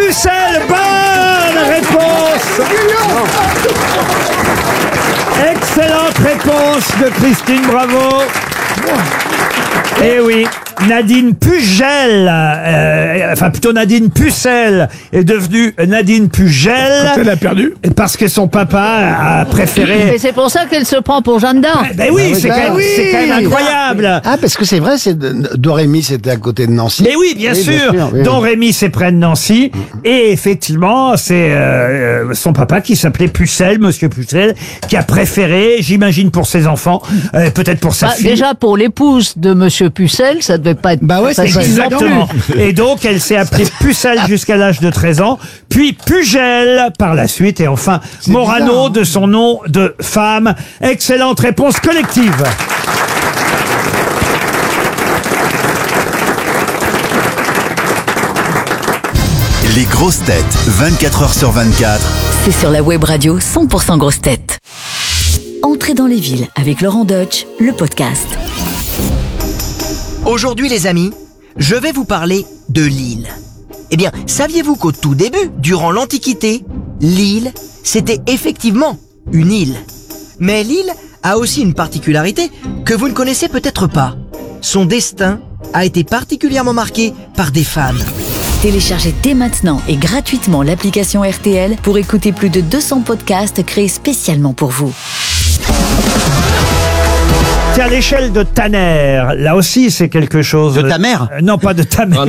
pucelle. Bonne réponse. Excellente réponse de Christine Bravo. Eh oui, Nadine Pugel, enfin plutôt Nadine Pucelle est devenue Nadine Pugel. Elle a perdu. Parce que son papa a préféré... Et c'est pour ça qu'elle se prend pour Jeanne d'Arc. Ben oui, c'est quand même incroyable. Ah, parce que c'est vrai, Dorémy, c'était à côté de Nancy. Mais oui, bien sûr. Oui. Don Rémy, c'est près de Nancy. Et effectivement, c'est son papa qui s'appelait Pucelle, Monsieur Pucelle, qui a préféré, j'imagine pour ses enfants, peut-être pour sa fille. Déjà, pour l'épouse de Monsieur Pucelle, ça devait pas être... Bah ouais, c'est Exactement. Et donc, elle s'est appelée Pucelle jusqu'à l'âge de 13 ans, puis Pugel par la suite, et enfin Morano bizarre, hein. de son nom de femme. Excellente réponse collective. Les grosses têtes, 24 h sur 24. C'est sur la web radio 100% grosses têtes. Entrez dans les villes avec Laurent Deutsch, le podcast. Aujourd'hui les amis, je vais vous parler de Lille. Eh bien, saviez-vous qu'au tout début, durant l'Antiquité, Lille, c'était effectivement une île. Mais Lille a aussi une particularité que vous ne connaissez peut-être pas. Son destin a été particulièrement marqué par des femmes. Téléchargez dès maintenant et gratuitement l'application RTL pour écouter plus de 200 podcasts créés spécialement pour vous. C'est à l'échelle de Tanner. Là aussi, c'est quelque chose... De ta mère Non, pas de ta mère.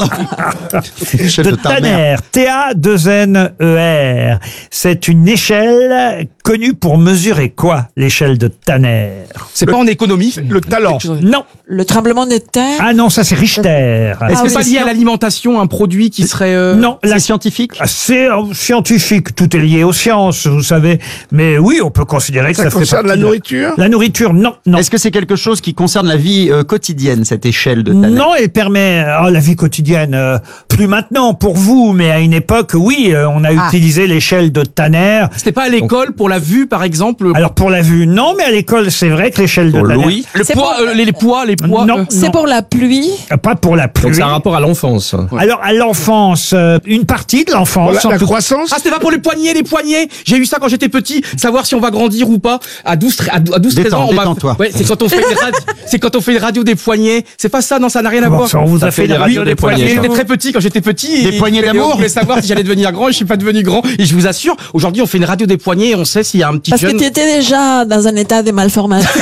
De Tanner. T-A-2-N-E-R. C'est une échelle connue pour mesurer quoi, l'échelle de Tanner? C'est pas en économie. Le talent. Non. Le tremblement de terre. Ah non, ça c'est Richter. Est-ce que c'est pas lié à l'alimentation, un produit qui serait... Non, C'est scientifique. C'est scientifique. Tout est lié aux sciences, vous savez. Mais oui, on peut considérer que ça fait concerne partie la nourriture. La nourriture, non. Est-ce que c'est quelque chose qui concerne la vie quotidienne, cette échelle de Tanner? Non, elle permet la vie quotidienne. Plus maintenant pour vous, mais à une époque, oui, on a utilisé l'échelle de Tanner. C'était pas à l'école pour la vue, par exemple. Alors pour la vue, non, mais à l'école, c'est vrai que l'échelle de Tanner. Le poids, les poids. Non, C'est pour la pluie. pas pour la pluie. Donc c'est un rapport à l'enfance. Alors à l'enfance, une partie de l'enfance. La croissance. Ah, c'était pas pour les poignets. J'ai eu ça quand j'étais petit, savoir si on va grandir ou pas. À 12-13 ans, on détends-toi. Ouais, c'est quand on fait une radio des poignets. C'est pas ça, non, ça n'a rien à voir. Ça, on vous a fait des radios des poignets. J'étais très petit quand j'étais petit. Des poignées d'amour. On voulait savoir si j'allais devenir grand. Je suis pas devenu grand. Et je vous assure, aujourd'hui, on fait une radio des poignets et on sait s'il y a un petit Parce jeune. que tu étais déjà dans un état de malformation.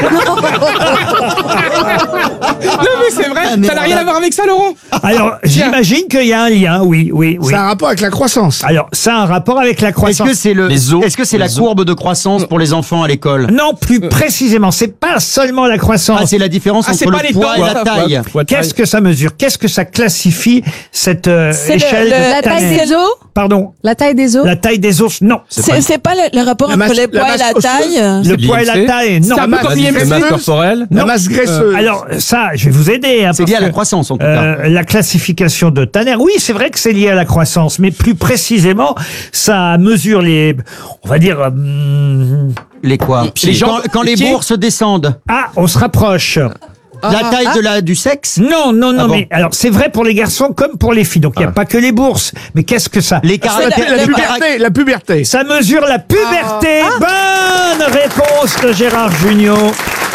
Non mais c'est vrai, ça n'a rien à voir avec ça, Laurent. Alors j'imagine qu'il y a un lien, oui. C'est un rapport avec la croissance. Alors ça a un rapport avec la Est-ce croissance. que c'est est-ce que c'est la courbe de croissance pour les enfants à l'école? Non, plus précisément, c'est pas seulement la croissance. Ah, c'est la différence Ah, c'est entre pas le les poids et tailles, la taille. Qu'est-ce que ça mesure? Qu'est-ce que ça classifie cette échelle de la taille Tanner? des os. Pardon. La taille des os. La taille des os, non. C'est pas le rapport entre les poids et la taille. Le poids et la taille, non. C'est un peu comme La masse corporelle. Non. La masse graisseuse. Alors ça, je vais vous aider. Hein, C'est parce lié à la que, croissance en tout cas. la classification de Tanner, oui, c'est vrai que c'est lié à la croissance, mais plus précisément, ça mesure on va dire, Les quoi? Les gens- Quand les pieds. bourses descendent. on se rapproche. La taille du sexe? Non, Ah bon. mais alors c'est vrai pour les garçons comme pour les filles. Donc il n'y a pas que les bourses. Mais qu'est-ce que ça? Les caractères. La puberté. Ça mesure la puberté. Bonne réponse de Gérard Jugnot.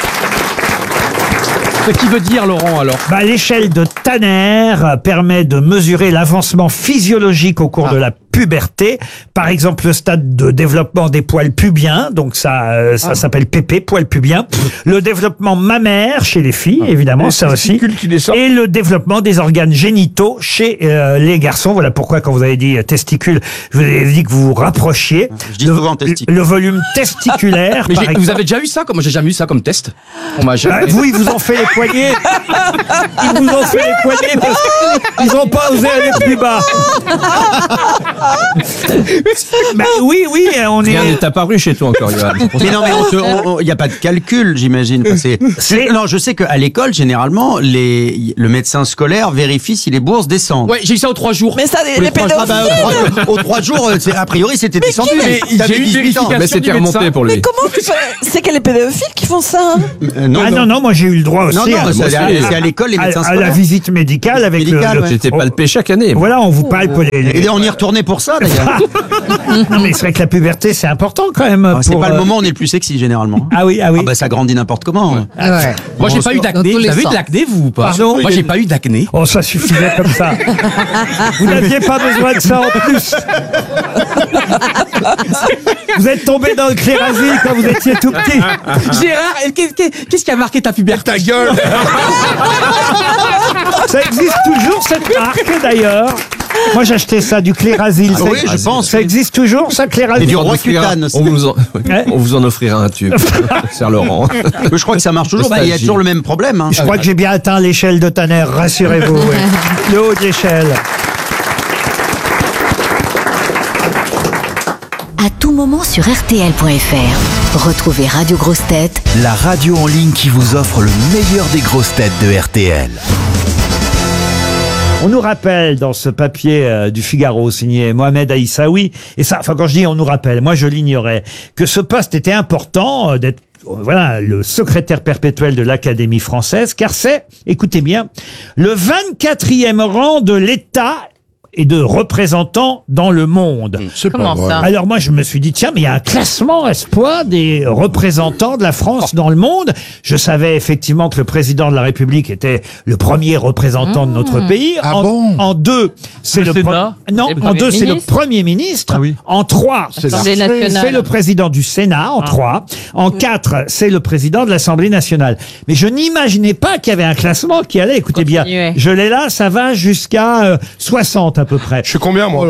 Ce qui veut dire, Laurent, alors? L'échelle de Tanner permet de mesurer l'avancement physiologique au cours de la puberté. Par exemple, le stade de développement des poils pubiens. Donc ça s'appelle PP, poils pubiens. Le développement mammaire chez les filles, évidemment, ça aussi. Et le développement des organes génitaux chez les garçons. Voilà pourquoi quand vous avez dit testicules, je vous ai dit que vous vous rapprochiez. Je dis souvent testicule. Le volume testiculaire, Mais par vous exemple. avez déjà eu ça? Moi, j'ai jamais eu ça comme test. On m'a jamais. Vous, ils vous ont fait les poignets. Ils vous ont fait les poignets parce qu'ils n'ont pas osé aller plus bas. Bah, oui, on est... Rien n'est apparu chez toi encore, Johan. Mais non, mais il n'y a pas de calcul, j'imagine. Non, je sais qu'à l'école, généralement, le médecin scolaire vérifie si les bourses descendent. Ouais, j'ai eu ça aux 3 jours. Mais ça, les pédophiles. Aux 3 jours, a priori, c'était descendu. J'ai eu une vérification Mais c'était remonté pour lui. Mais comment tu fais? C'est que les pédophiles qui font ça. Non, moi j'ai eu le droit aussi Non, c'est à l'école, les médecins à la scolaires. visite médicale avec le... J'étais palpé chaque année. Voilà, on vous parle pour les... Et on y retournait pour ça, d'ailleurs. Non, mais c'est vrai que la puberté, c'est important quand même. C'est pas le moment où on est le plus sexy, généralement. Ah oui. Ah bah ça grandit n'importe comment. Moi, j'ai pas eu d'acné. Dans tous Vous les avez eu de sens. l'acné, vous ou pas? Pardon? Moi, j'ai pas eu d'acné. Oh, ça suffisait comme ça. Vous n'aviez pas besoin de ça en plus. Vous êtes tombé dans le clérasil quand vous étiez tout petit. Gérard, qu'est-ce qui a marqué ta puberté? Ta gueule. Ça existe toujours cette marque d'ailleurs. Moi j'achetais ça du clérasil. Ah oui, je pense. Ça existe toujours ça, clérasil. Et du roi cutane aussi. On vous en offrira un tube. Serre Laurent. Je crois que ça marche toujours. Il y a toujours le même problème. Hein. Je crois que j'ai bien atteint l'échelle de Tanner, rassurez-vous. Oui. Le haut de l'échelle. À tout moment sur RTL.fr. Retrouvez Radio Grosses Têtes, La radio en ligne qui vous offre le meilleur des grosses têtes de RTL. On nous rappelle dans ce papier du Figaro signé Mohamed Aïssaoui, et ça, enfin quand je dis on nous rappelle, moi je l'ignorais, que ce poste était important d'être le secrétaire perpétuel de l'Académie française, car c'est, écoutez bien, le 24e rang de l'État et de représentants dans le monde. Comment ça? Alors moi je me suis dit tiens, mais il y a un classement espoir des représentants de la France dans le monde. Je savais effectivement que le président de la République était le premier représentant de notre pays. En deux, c'est le Premier ministre. En trois, c'est le président du Sénat. En trois. En quatre, c'est le président de l'Assemblée nationale. Mais je n'imaginais pas qu'il y avait un classement qui allait, écoutez bien, je l'ai là, ça va jusqu'à 60 à peu près. Je suis combien, moi?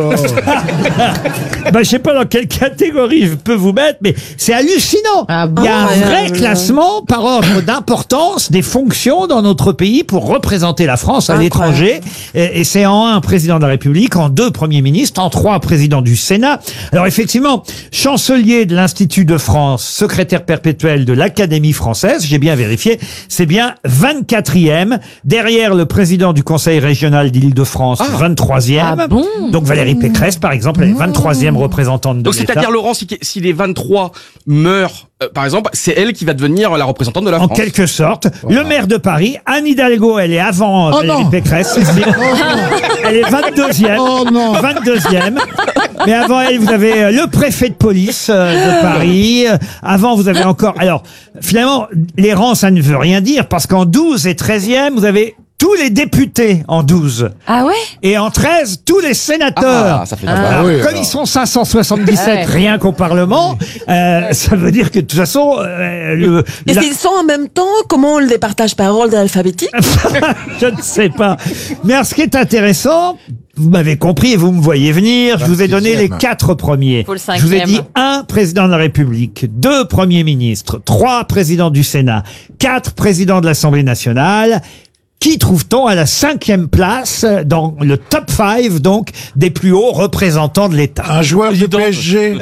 Je sais pas dans quelle catégorie je peux vous mettre, mais c'est hallucinant. Il y a un vrai classement par ordre d'importance des fonctions dans notre pays pour représenter la France à l'étranger. Et c'est en 1, président de la République, en 2, premier ministre, en 3, président du Sénat. Alors effectivement, chancelier de l'Institut de France, secrétaire perpétuel de l'Académie française, j'ai bien vérifié, c'est bien 24e, derrière le président du Conseil régional d'Île-de-France, 23e. Ah bon? Donc Valérie Pécresse, par exemple, elle est 23e représentante de Donc, l'État. c'est-à-dire, Laurent, si les 23 meurent, par exemple, c'est elle qui va devenir la représentante de la En France. quelque sorte. Le maire de Paris, Anne Hidalgo, elle est avant Valérie Pécresse. Elle est 22e. 22e. Mais avant elle, vous avez le préfet de police de Paris. Avant, vous avez encore... Alors, finalement, les rangs, ça ne veut rien dire, parce qu'en 12 et 13e, vous avez tous les députés en 12. Ah ouais? Et en 13, tous les sénateurs. Ah, ça fait Alors, comme ils sont 577 rien qu'au Parlement, ça veut dire que de toute façon... Et s'ils sont en même temps, comment on les partage par ordre alphabétique? Je ne sais pas. Mais alors, ce qui est intéressant... Vous m'avez compris et vous me voyez venir. Je vous ai donné les 4 premiers. Faut le Je vous ai 5e. dit 1 président de la République, 2 premiers ministres, 3 présidents du Sénat, 4 présidents de l'Assemblée nationale. Qui trouve-t-on à la 5e place dans le top 5 donc des plus hauts représentants de l'État? Un joueur du PSG.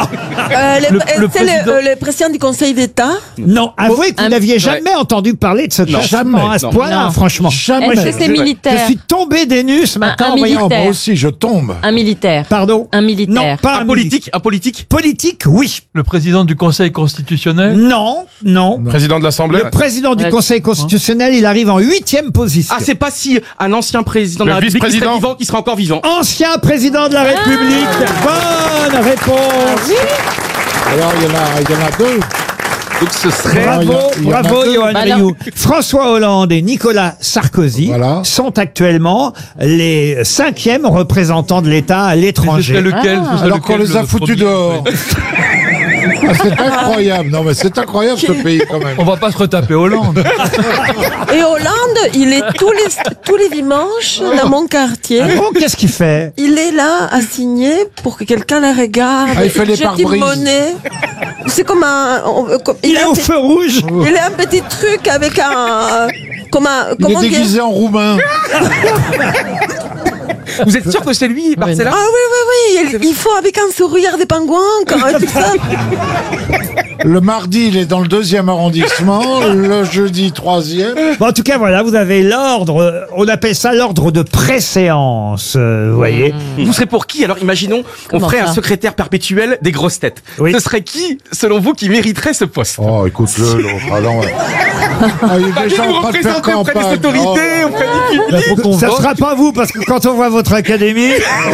Le président du Conseil d'État. Non, avouez que vous n'aviez jamais entendu parler de ce classement à ce point-là, franchement. Jamais. Est-ce que c'est militaire? Je suis tombé des nues ce matin. un militaire. Moi aussi, je tombe. Un militaire. Pardon? Un militaire. Non, pas Un politique, un politique. Politique, oui. Le président du Conseil constitutionnel? Non. Président de l'Assemblée? Le président du Conseil constitutionnel, il arrive en 8e position. Ah, c'est pas si un ancien président de la Le République qui serait vice-président vivant, qui serait encore vivant. Ancien président de la République. Bonne réponse. Alors, il y en a deux. Donc ce serait... Bravo, Johan Rioux. François Hollande et Nicolas Sarkozy sont actuellement les 5e représentants de l'État à l'étranger. Alors qu'on les a foutus dehors. C'est incroyable. Non, mais c'est incroyable ce pays quand même. On va pas se retaper Hollande. Et Hollande, il est tous les dimanches dans mon quartier. Ah bon, qu'est-ce qu'il fait? Il est là à signer pour que quelqu'un le regarde. Ah, il fait les jette une pare-brises. monnaie. C'est comme un... Il est au feu rouge. Il a un petit truc avec un... Il est déguisé en roumain. Vous êtes sûr que c'est lui, Marcella? Ah oui, il faut avec un sourire des pingouins, quand tout ça. Le mardi, il est dans le 2e arrondissement, le jeudi 3e. Bon, en tout cas, voilà, vous avez l'ordre, on appelle ça l'ordre de préséance, vous voyez. Vous serez pour qui? Alors imaginons, on Comment ferait ça un secrétaire perpétuel des grosses têtes. Oui. Ce serait qui, selon vous, qui mériterait ce poste? Oh, écoute-le, l'autre. Ah, non, ouais. Ah, il est déjà Vous en train de faire représentez auprès des campagne. autorités, auprès du Bah, public. ça sera pas vous, parce que quand on voit votre académie,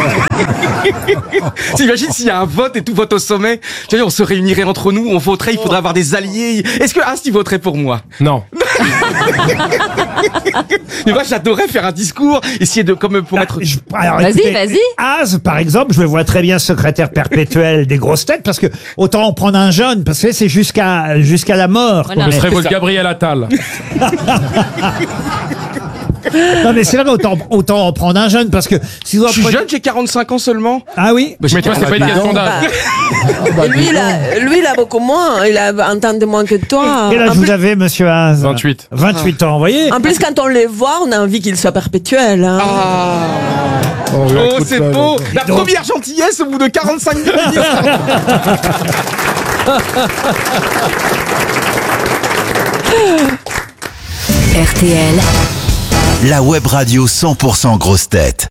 T'imagines s'il y a un vote et tout vote au sommet, tu vois, on se réunirait entre nous, on voterait, il faudrait avoir des alliés. Est-ce que Ast voterait pour moi? Non. Mais moi j'adorerais faire un discours, essayer de comme pour être. alors, Vas-y, écoutez, vas-y. Az, par exemple, je le vois très bien secrétaire perpétuel des grosses têtes, parce que autant en prendre un jeune, parce que c'est jusqu'à la mort. Voilà. quoi. Ce serait c'est votre ça. Gabriel Attal. Non, mais c'est vrai, autant en prendre un jeune, parce que si vous en Je suis prenez- jeune, j'ai 45 ans seulement. Ah oui? Mais toi, c'est pas une question d'âge. Et lui, il a beaucoup moins. Il a un temps de moins que toi. Quel âge En vous plus- avez, monsieur Az? 28. 28 ans, vous voyez? En plus, quand on les voit, on a envie qu'il soit perpétuel. Hein. Oh, Oh, écoute, c'est là, beau. là. La première gentillesse au bout de 45 minutes. RTL, La web radio 100% grosse tête.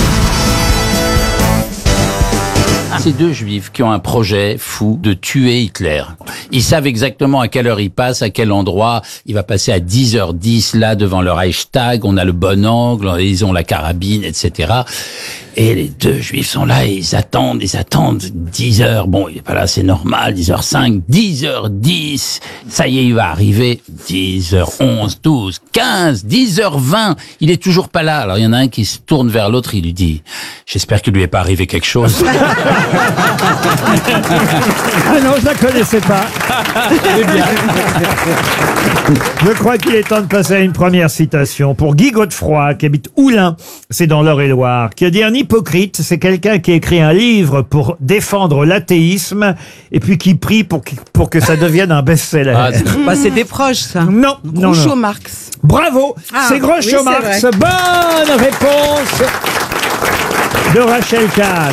Ces deux juifs qui ont un projet fou de tuer Hitler. Ils savent exactement à quelle heure il passe, à quel endroit. Il va passer à 10h10 là devant le Reichstag. On a le bon angle, ils ont la carabine, etc. Et les deux juifs sont là et ils attendent 10 heures. Bon, il est pas là, c'est normal, 10h05, 10h10. Ça y est, il va arriver. 10h11, 12, 15, 10h20. Il est toujours pas là. Alors il y en a un qui se tourne vers l'autre, il lui dit, j'espère qu'il lui est pas arrivé quelque chose. Ah non, je la connaissais pas. Je crois qu'il est temps de passer à une première citation pour Guy Godefroy, qui habite Oulin, c'est dans l'Eure-et-Loire, qui a dit: un hypocrite, c'est quelqu'un qui écrit un livre pour défendre l'athéisme et puis qui prie pour que ça devienne un best-seller. Ah, C'est des proches, ça. Non, non, Groucho non. Marx. Bravo, Ah, c'est Groucho oui, c'est Marx. vrai. Bonne réponse de Rachel Kahn.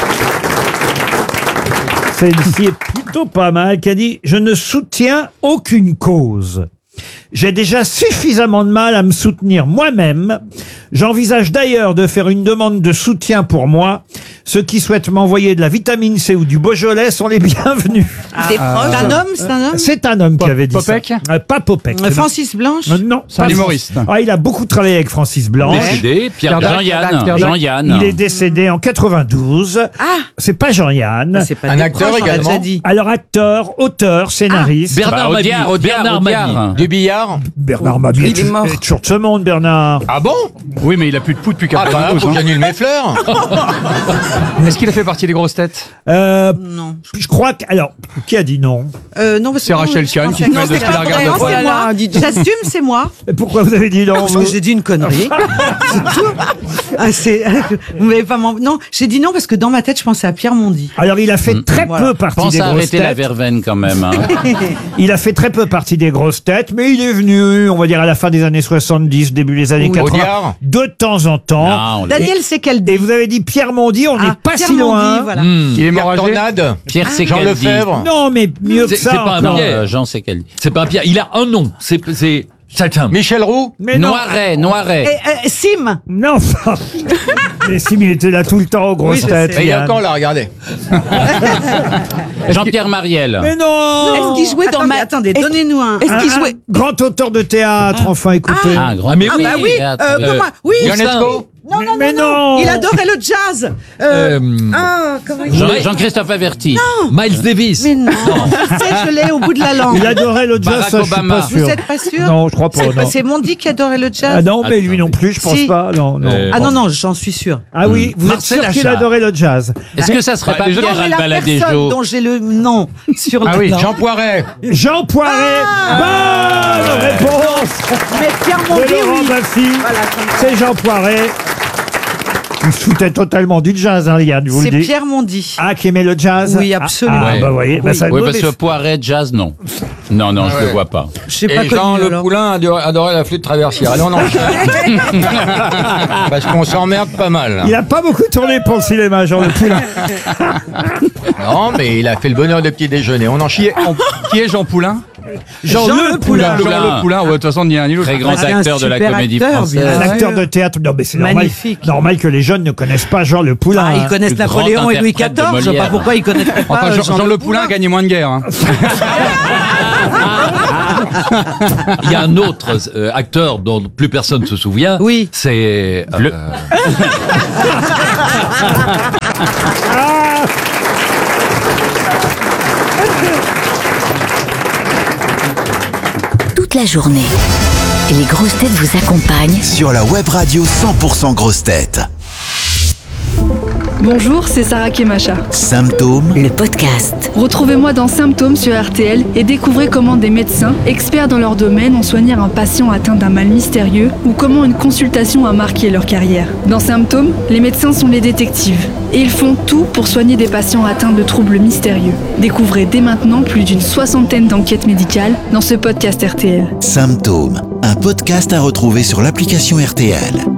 Celle-ci est plutôt pas mal, qui a dit: je ne soutiens aucune cause. J'ai déjà suffisamment de mal à me soutenir moi-même. J'envisage d'ailleurs de faire une demande de soutien pour moi. Ceux qui souhaitent m'envoyer de la vitamine C ou du Beaujolais sont les bienvenus. Des proches. C'est un homme, c'est un homme. C'est un homme qui avait dit Popek ça. Pas Popek. non. Francis Blanche. Non, C'est un pas humoriste. Ah, il a beaucoup travaillé avec Francis Blanche. Décidé, Jean-Yann. Jean-Yann. Il est décédé en 92. Ah. C'est pas Jean-Yann. C'est pas un acteur également. Déjà dit. Alors acteur, auteur, scénariste. Bernard Mabille. Bernard Mabille. Du billard. Bernard Mabille Il est mort. est toujours de ce monde, Bernard. Ah bon? Oui, mais il a plus de pouls depuis 92. faut que j'annule mes fleurs. Est-ce qu'il a fait partie des grosses têtes? Non. Je crois que... Alors, qui a dit non? Non, parce C'est que- Rachel Kahn qui se Non, met de c'est ce qu'il pas regarde vrai, de c'est voir. moi. J'assume, c'est moi. Et pourquoi vous avez dit non? Parce que j'ai dit une connerie. C'est tout. Vous m'avez pas Non, j'ai dit non parce que dans ma tête, je pensais à Pierre Mondy. Alors, il a fait très Voilà. peu partie Pense des à grosses arrêter la têtes. verveine quand même. Hein. Il a fait très peu partie des grosses têtes, mais il est venu, on va dire, à la fin des années 70, début des années 80, Audiard. de temps en temps. Non, Daniel Secaldi. Et vous avez dit Pierre Mondy, on n'est pas Pierre si Mondy, loin. voilà. Il est mort âgé. Tornade. Pierre Jean Secaldi. Lefebvre. Non, mais mieux que C'est ça pas un encore. Pierre. Jean Secaldi. C'est pas un Pierre. Il a un nom. C'est chacun. Michel Roux. Mais non. Noiret. Sim. Non, mais si, mais il était là tout le temps aux grosses je têtes. sais. Et il y a Yann. encore là, regardez. Jean-Pierre Mariel. Mais non. Est-ce qu'il jouait dans ma... Attendez, Est-ce- donnez-nous un. Est-ce qu'il Un jouait... grand auteur de théâtre, enfin, écoutez. Ah, grand. mais oui. Ah bah oui, comment Oui. Ionesco. Non, non, Mais non, non. Il adorait le jazz. Comment il Jean-Christophe Averti. Miles Davis. Mais non, je sais, je l'ai au bout de la langue. Il adorait le jazz, Barack ça, je suis Obama. pas sûr. Vous êtes pas sûr? Non, je crois pas, non. C'est Mondy qui adorait le jazz. Ah non, mais lui non plus, je pense Si. pas. Non, non. Ah non, non, j'en suis sûr. Ah oui, vous Marcel êtes sûr qu'il Achard. adorait le jazz? Est-ce que ça serait pas déjà, Pierre J'ai la personne Albaladejo? dont j'ai le nom sur Ah le oui, nom. Jean Poiret. Jean Poiret. Bonne réponse Mais Pierre de Mondy, Laurent oui. Baffy. Voilà, comme ça. C'est Jean Poiret. Vous se foutez totalement du jazz, hein, Yann, je vous le C'est dis. Pierre Mondy. Ah, qui aimait le jazz? Oui, absolument. Ah, bah, vous voyez, bah, ça Oui, vaut parce des- que Poiret, jazz, non. Non, je le vois pas. Je sais pas Et Jean connu, Le alors. Poulain adorait la flûte traversière. Allez, on enchaîne. Parce qu'on s'emmerde pas mal. Il a pas beaucoup tourné pour le cinéma, Jean Le Poulain. Non, mais il a fait le bonheur des petits déjeuners. On enchaîne. Qui est Jean Poulain? Jean Le Poulain. Jean Le Poulain, ouais, de toute façon, ni un ni l'autre. Très grand c'est un acteur de la super comédie acteur, française. bien Un sûr. acteur de théâtre. Non, mais c'est Magnifique. normal que les jeunes ne connaissent pas Jean Le Poulain. Ah, ils hein. connaissent Plus grand Napoléon et Louis interprète de XIV, je sais pas Molière. pourquoi ils connaissent pas Enfin, Jean Le Poulain a gagné moins de guerre. Hein. Il y a un autre acteur dont plus personne ne se souvient. Oui. C'est Toute la journée, les grosses têtes vous accompagnent Sur la web radio 100% grosses têtes. Bonjour, c'est Sarah Kemacha. Symptômes, le podcast. Retrouvez-moi dans Symptômes sur RTL et découvrez comment des médecins, experts dans leur domaine, ont soigné un patient atteint d'un mal mystérieux ou comment une consultation a marqué leur carrière. Dans Symptômes, les médecins sont les détectives et ils font tout pour soigner des patients atteints de troubles mystérieux. Découvrez dès maintenant plus d'une 60aine d'enquêtes médicales dans ce podcast RTL. Symptômes, un podcast à retrouver sur l'application RTL.